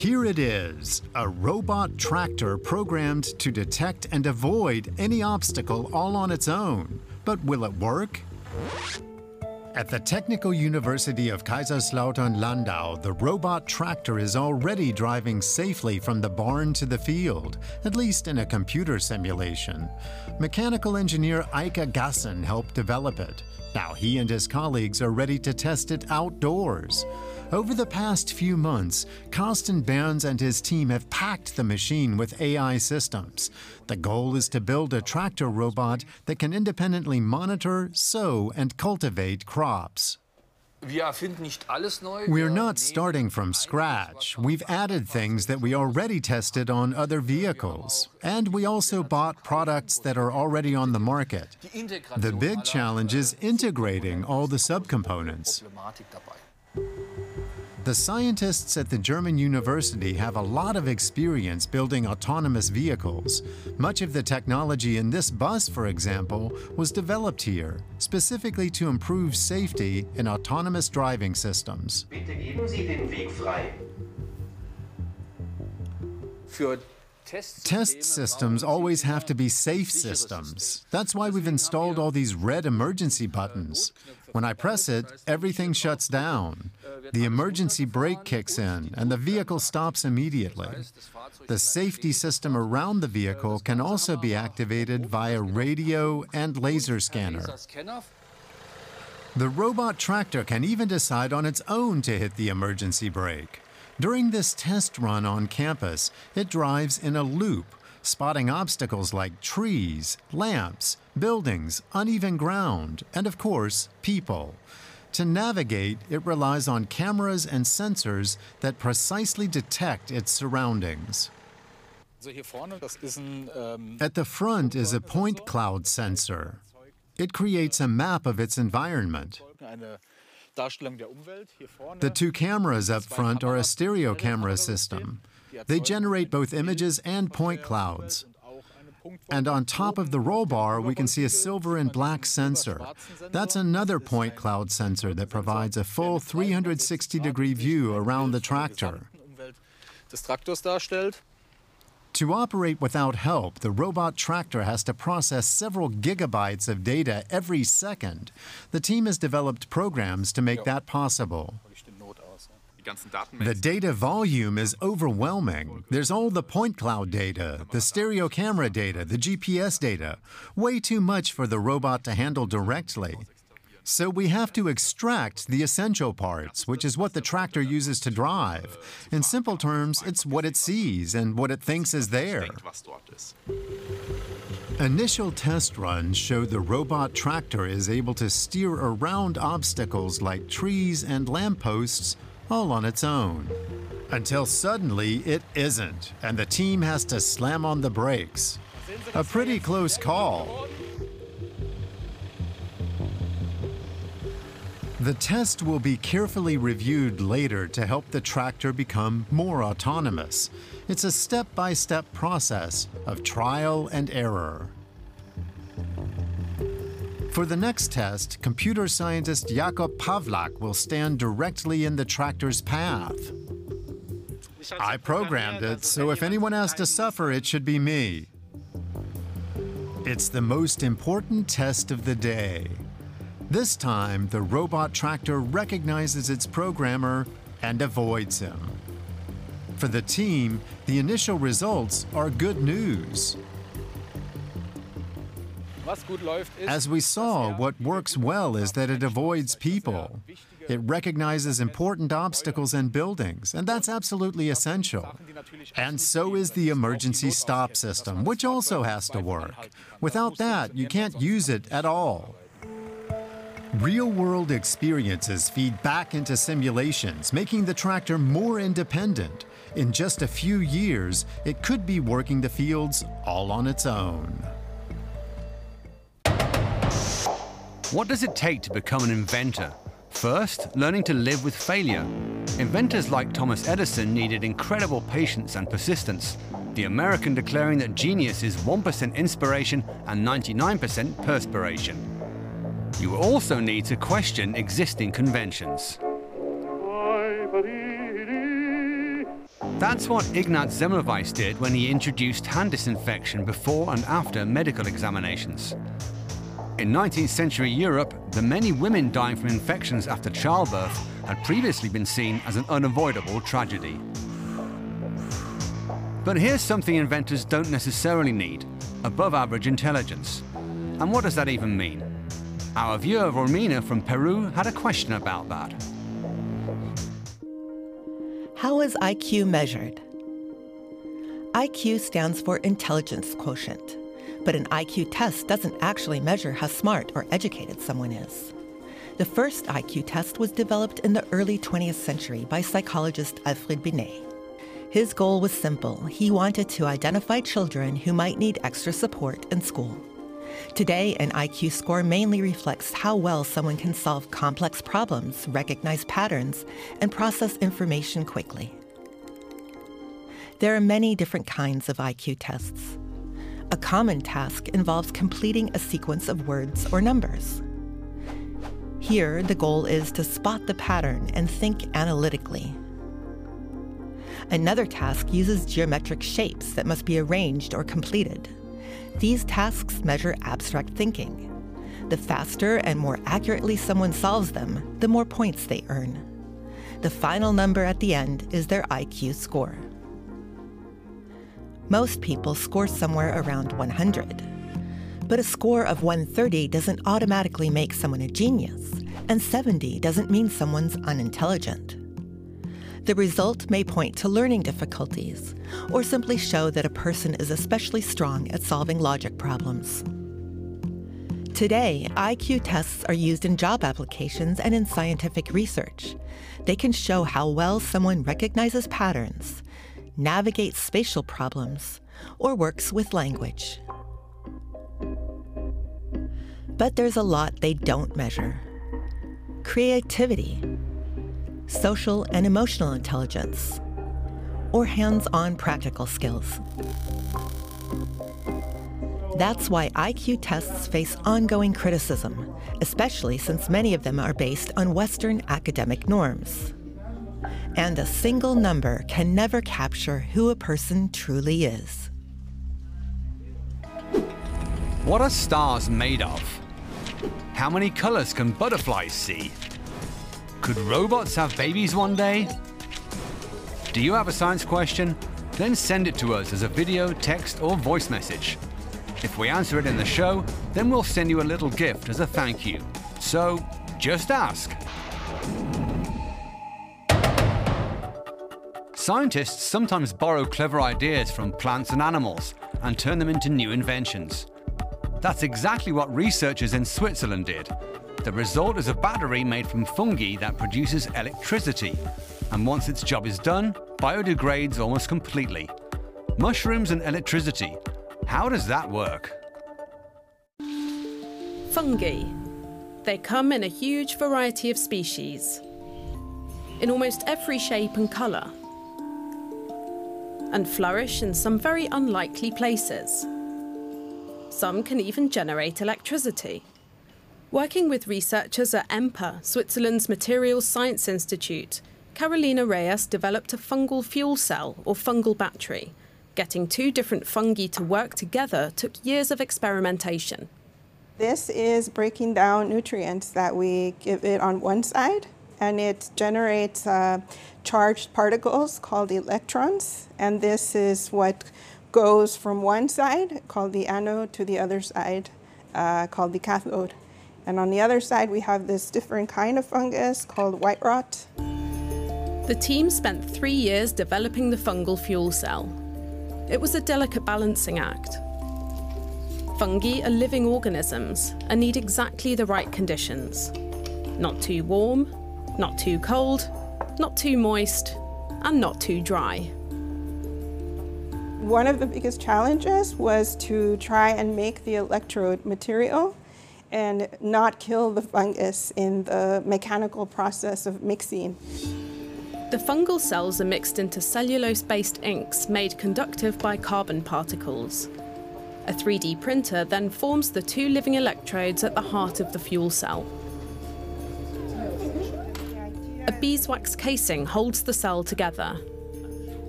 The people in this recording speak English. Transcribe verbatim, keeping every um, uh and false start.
Here it is, a robot tractor programmed to detect and avoid any obstacle all on its own. But will it work? At the Technical University of Kaiserslautern-Landau, the robot tractor is already driving safely from the barn to the field, at least in a computer simulation. Mechanical engineer Eike Gassen helped develop it. Now he and his colleagues are ready to test it outdoors. Over the past few months, Carsten Berns and his team have packed the machine with A I systems. The goal is to build a tractor robot that can independently monitor, sow, and cultivate crops. We're not starting from scratch. We've added things that we already tested on other vehicles. And we also bought products that are already on the market. The big challenge is integrating all the subcomponents. The scientists at the German university have a lot of experience building autonomous vehicles. Much of the technology in this bus, for example, was developed here, specifically to improve safety in autonomous driving systems. Bitte geben Sie den Weg frei. Für Test systems always have to be safe systems. That's why we've installed all these red emergency buttons. When I press it, everything shuts down. The emergency brake kicks in, and the vehicle stops immediately. The safety system around the vehicle can also be activated via radio and laser scanner. The robot tractor can even decide on its own to hit the emergency brake. During this test run on campus, it drives in a loop, spotting obstacles like trees, lamps, buildings, uneven ground, and of course, people. To navigate, it relies on cameras and sensors that precisely detect its surroundings. At the front is a point cloud sensor. It creates a map of its environment. The two cameras up front are a stereo camera system. They generate both images and point clouds. And on top of the roll bar, we can see a silver and black sensor. That's another point cloud sensor that provides a full three hundred sixty degree view around the tractor. To operate without help, the robot tractor has to process several gigabytes of data every second. The team has developed programs to make that possible. The data volume is overwhelming. There's all the point cloud data, the stereo camera data, the G P S data. Way too much for the robot to handle directly. So we have to extract the essential parts, which is what the tractor uses to drive. In simple terms, it's what it sees and what it thinks is there. Initial test runs show the robot tractor is able to steer around obstacles like trees and lampposts all on its own. Until suddenly it isn't, and the team has to slam on the brakes. A pretty close call. The test will be carefully reviewed later to help the tractor become more autonomous. It's a step-by-step process of trial and error. For the next test, computer scientist Jakub Pawlak will stand directly in the tractor's path. I programmed it, so if anyone has to suffer, it should be me. It's the most important test of the day. This time, the robot tractor recognizes its programmer and avoids him. For the team, the initial results are good news. As we saw, what works well is that it avoids people. It recognizes important obstacles and buildings, and that's absolutely essential. And so is the emergency stop system, which also has to work. Without that, you can't use it at all. Real-world experiences feed back into simulations, making the tractor more independent. In just a few years, it could be working the fields all on its own. What does it take to become an inventor? First, learning to live with failure. Inventors like Thomas Edison needed incredible patience and persistence, the American declaring that genius is one percent inspiration and ninety-nine percent perspiration. You also need to question existing conventions. That's what Ignaz Semmelweis did when he introduced hand disinfection before and after medical examinations. In nineteenth century Europe, the many women dying from infections after childbirth had previously been seen as an unavoidable tragedy. But here's something inventors don't necessarily need: above average intelligence. And what does that even mean? Our viewer Romina from Peru had a question about that. How is I Q measured? I Q stands for intelligence quotient, but an I Q test doesn't actually measure how smart or educated someone is. The first I Q test was developed in the early twentieth century by psychologist Alfred Binet. His goal was simple. He wanted to identify children who might need extra support in school. Today, an I Q score mainly reflects how well someone can solve complex problems, recognize patterns, and process information quickly. There are many different kinds of I Q tests. A common task involves completing a sequence of words or numbers. Here, the goal is to spot the pattern and think analytically. Another task uses geometric shapes that must be arranged or completed. These tasks measure abstract thinking. The faster and more accurately someone solves them, the more points they earn. The final number at the end is their I Q score. Most people score somewhere around one hundred. But a score of one thirty doesn't automatically make someone a genius, and seventy doesn't mean someone's unintelligent. The result may point to learning difficulties, or simply show that a person is especially strong at solving logic problems. Today, I Q tests are used in job applications and in scientific research. They can show how well someone recognizes patterns, navigates spatial problems, or works with language. But there's a lot they don't measure. Creativity, social and emotional intelligence, or hands-on practical skills. That's why I Q tests face ongoing criticism, especially since many of them are based on Western academic norms. And a single number can never capture who a person truly is. What are stars made of? How many colors can butterflies see? Could robots have babies one day? Do you have a science question? Then send it to us as a video, text, or voice message. If we answer it in the show, then we'll send you a little gift as a thank you. So, just ask. Scientists sometimes borrow clever ideas from plants and animals and turn them into new inventions. That's exactly what researchers in Switzerland did. The result is a battery made from fungi that produces electricity, and once its job is done, biodegrades almost completely. Mushrooms and electricity. How does that work? Fungi. They come in a huge variety of species, in almost every shape and colour, and flourish in some very unlikely places. Some can even generate electricity. Working with researchers at EMPA, Switzerland's Materials Science Institute, Carolina Reyes developed a fungal fuel cell, or fungal battery. Getting two different fungi to work together took years of experimentation. This is breaking down nutrients that we give it on one side, and it generates uh, charged particles called electrons, and this is what goes from one side, called the anode, to the other side, uh, called the cathode. And on the other side, we have this different kind of fungus called white rot. The team spent three years developing the fungal fuel cell. It was a delicate balancing act. Fungi are living organisms and need exactly the right conditions. Not too warm, not too cold, not too moist, and not too dry. One of the biggest challenges was to try and make the electrode material and not kill the fungus in the mechanical process of mixing. The fungal cells are mixed into cellulose-based inks made conductive by carbon particles. A three D printer then forms the two living electrodes at the heart of the fuel cell. A beeswax casing holds the cell together,